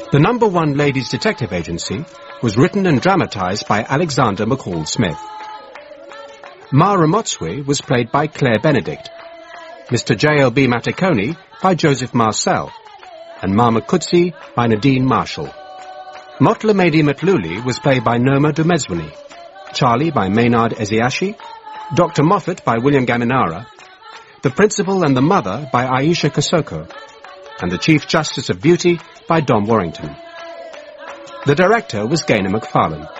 The No. 1 Ladies Detective Agency was written and dramatised by Alexander McCall Smith. Mara Motsui was played by Claire Benedict, Mr. J.L.B. Maticoni by Joseph Marcel, and Mama Kutsi by Nadine Marshall. Motlamedi Matluli was played by Noma Dumezwini, Charlie by Maynard Eziashi, Dr. Moffat by William Gaminara, the Principal and the Mother by Aisha Kosoko, and the Chief Justice of Beauty by Dom Warrington. The director was Gaynor McFarlane.